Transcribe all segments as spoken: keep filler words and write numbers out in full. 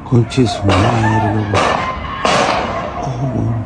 Conche su madre, loco. Oh, weón.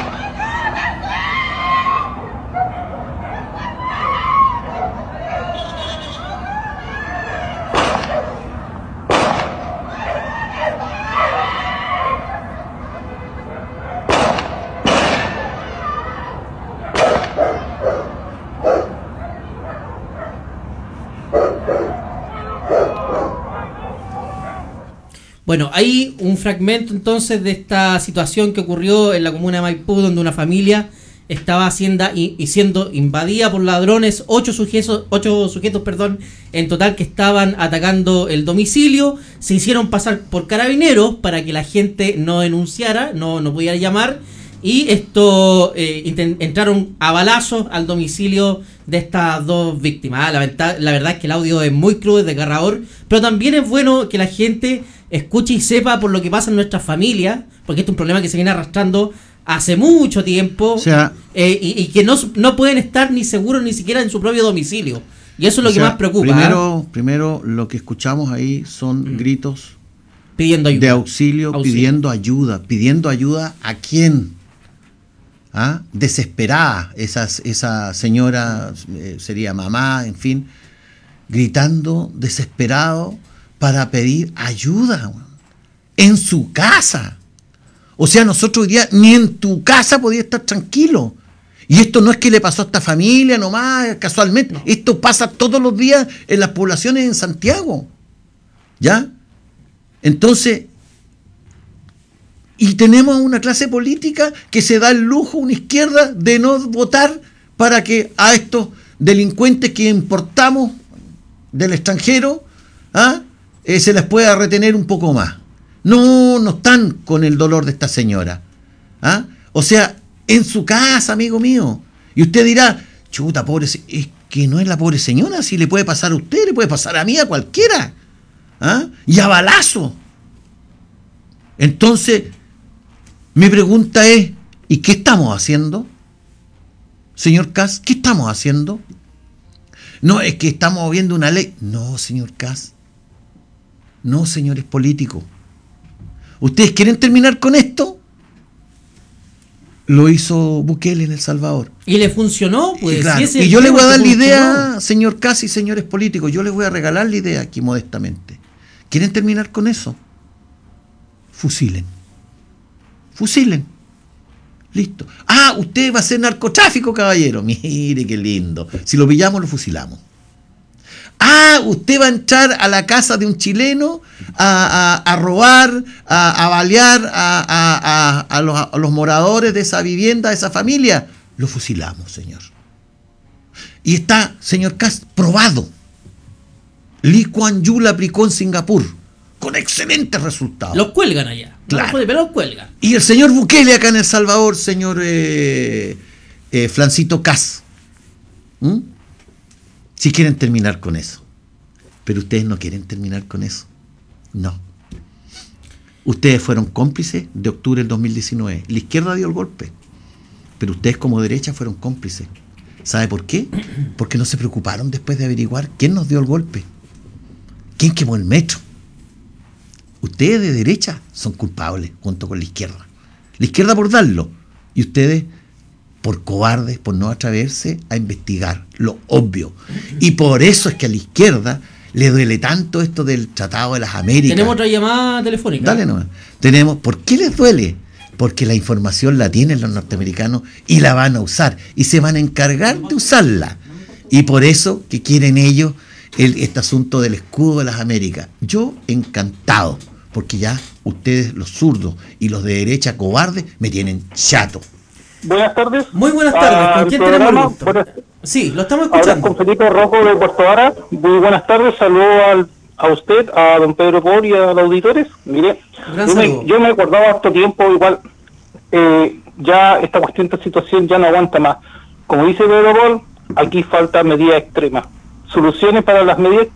Bueno, hay un fragmento entonces de esta situación que ocurrió en la comuna de Maipú, donde una familia estaba siendo, y, y siendo invadida por ladrones, ocho sujetos, ocho sujetos, perdón, en total, que estaban atacando el domicilio. Se hicieron pasar por carabineros para que la gente no denunciara, no, no pudiera llamar, y esto eh, intent, entraron a balazos al domicilio de estas dos víctimas. La, verdad, la verdad es que el audio es muy crudo, es desgarrador, pero también es bueno que la gente escuche y sepa por lo que pasa en nuestras familias, porque este es un problema que se viene arrastrando hace mucho tiempo, o sea, eh, y, y que no, no pueden estar ni seguros ni siquiera en su propio domicilio. Y eso es lo o que sea, más preocupa. Primero, ¿eh? primero lo que escuchamos ahí son mm. gritos pidiendo ayuda, de auxilio, auxilio, pidiendo ayuda. ¿Pidiendo ayuda a quién? ¿Ah? Desesperada, esa, esa señora, eh, sería mamá, en fin, gritando desesperado para pedir ayuda en su casa. O sea, nosotros hoy día ni en tu casa podías estar tranquilo. Y esto no es que le pasó a esta familia nomás, casualmente. No. Esto pasa todos los días en las poblaciones en Santiago. ¿Ya? Entonces, y tenemos una clase política que se da el lujo, una izquierda, de no votar para que a estos delincuentes que importamos del extranjero, ¿ah? Eh, se les pueda retener un poco más. No, no están con el dolor de esta señora. ¿Ah? O sea, en su casa, amigo mío. Y usted dirá, chuta, pobre, es que no es la pobre señora, si le puede pasar a usted, le puede pasar a mí, a cualquiera. ¿Ah? Y a balazo. Entonces, mi pregunta es, ¿y qué estamos haciendo? Señor Kass, ¿qué estamos haciendo? No, es que estamos viendo una ley. No, señor Kass. No, señores políticos. ¿Ustedes quieren terminar con esto? Lo hizo Bukele en El Salvador. ¿Y le funcionó? Pues, y, claro, si ese y yo le voy a dar la funcionó. idea, señor Kass y señores políticos, yo les voy a regalar la idea aquí modestamente. ¿Quieren terminar con eso? Fusilen. Fusilen. Listo. Ah, usted va a hacer narcotráfico, caballero. Mire qué lindo. Si lo pillamos, lo fusilamos. Ah, usted va a entrar a la casa de un chileno a, a, a robar, a, a balear a, a, a, a, los, a los moradores de esa vivienda, de esa familia. Lo fusilamos, señor. Y está, señor Kass, probado. Lee Kuan Yew la aplicó en Singapur, con excelentes resultados. Los cuelgan allá. Claro. No, pero los cuelgan. Y el señor Bukele acá en El Salvador, señor eh, eh, Flancito Kass. ¿Mm? Si quieren terminar con eso. Pero ustedes no quieren terminar con eso. No. Ustedes fueron cómplices de octubre del dos mil diecinueve. La izquierda dio el golpe. Pero ustedes como derecha fueron cómplices. ¿Sabe por qué? Porque no se preocuparon después de averiguar quién nos dio el golpe. ¿Quién quemó el metro? Ustedes de derecha son culpables junto con la izquierda. La izquierda por darlo. Y ustedes por cobardes, por no atreverse a investigar lo obvio. Y por eso es que a la izquierda le duele tanto esto del Tratado de las Américas. Tenemos otra llamada telefónica. Dale nomás. Tenemos, ¿por qué les duele? Porque la información la tienen los norteamericanos y la van a usar. Y se van a encargar de usarla. Y por eso que quieren ellos el, este asunto del escudo de las Américas. Yo encantado, porque ya ustedes, los zurdos y los de derecha cobardes, me tienen chato. Buenas tardes. Muy buenas tardes. ¿Con quién tenemos el gusto? Buenas... Sí, lo estamos escuchando. Ahora con Felipe Rojo de Puerto Vara. Muy buenas tardes. Saludo al, a usted, a don Pedro Paul y a los auditores. Mire, yo me, yo me acordaba hace tiempo, igual, eh, ya esta cuestión, esta situación ya no aguanta más. Como dice Pedro Paul, aquí falta medidas extremas. Soluciones para las medidas